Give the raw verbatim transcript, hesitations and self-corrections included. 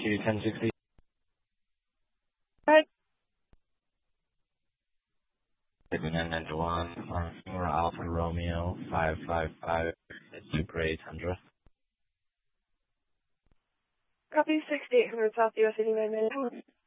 to ten sixty. Alright. nine ninety-one, or Alpha Romeo five five five, Super eight hundred. Copy sixty-eight hundred South U S eighty-nine ninety-one.